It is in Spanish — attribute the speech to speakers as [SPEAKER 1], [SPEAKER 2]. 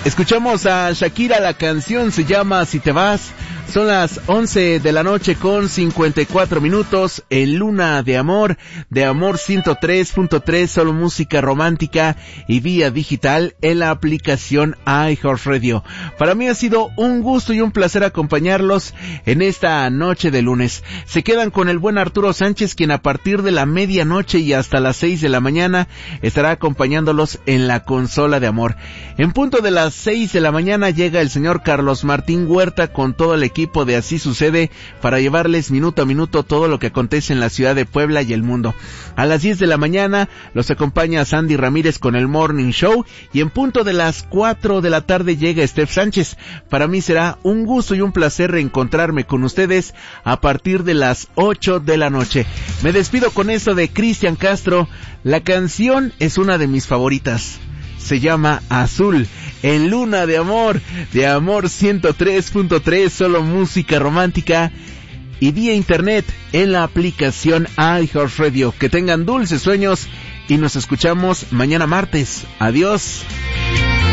[SPEAKER 1] Escuchamos a Shakira, la canción se llama Si te vas. Son las 11 de la noche con 54 minutos en Luna de Amor 103.3, solo música romántica y vía digital en la aplicación iHeartRadio. Para mí ha sido un gusto y un placer acompañarlos en esta noche de lunes. Se quedan con el buen Arturo Sánchez, quien a partir de la medianoche y hasta las 6 de la mañana estará acompañándolos en la consola de amor. En punto de las 6 de la mañana llega el señor Carlos Martín Huerta con todo el equipo de Así Sucede para llevarles minuto a minuto todo lo que acontece en la ciudad de Puebla y el mundo. A las 10 de la mañana los acompaña Sandy Ramírez con el Morning Show y en punto de las 4 de la tarde llega Steph Sánchez. Para mí será un gusto y un placer reencontrarme con ustedes a partir de las 8 de la noche. Me despido con esto de Cristian Castro. La canción es una de mis favoritas. Se llama Azul, en Luna de Amor 103.3, solo música romántica y vía internet en la aplicación iHeartRadio. Que tengan dulces sueños y nos escuchamos mañana martes. Adiós.